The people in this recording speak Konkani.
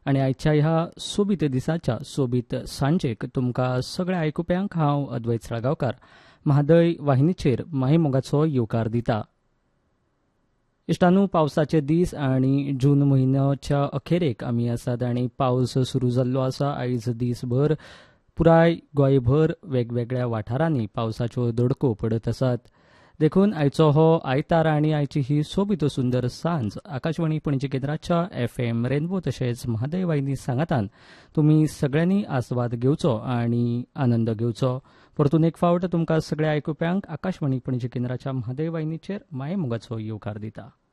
आनी आयच्या ह्या सोबीत दिसाच्या सोबीत सांजेक तुमकां सगळ्या आयकुप्यांक हांव अद्वैत साळगांवकार म्हादय वाहिनीचेर माहीमोगाचो येवकार दिता. इश्टानू पावसाचे दीस आनी जून म्हयन्याच्या अखेरेक आमी आसात आनी पावस सुरू जाल्लो आसा. आयज दीसभर पुराय गोंयभर वेगवेगळ्या वाठारांनी पावसाच्यो दडको पडत आसात. देखून आयचो हो आयतार आनी आयची ही सोबीत सुंदर सांज आकाशवाणी पणजी केंद्राच्या FM रेनबो तशेंच म्हादय वाहिनी सांगातान तुमी सगळ्यांनी आस्वाद घेवचो आनी आनंद घेवचो. परतून एक फावट तुमकां सगळ्या आयकुप्यांक आकाशवाणी पणजी केंद्राच्या म्हादय वाहिनीचेर मायेमोगाचो येवकार दिता.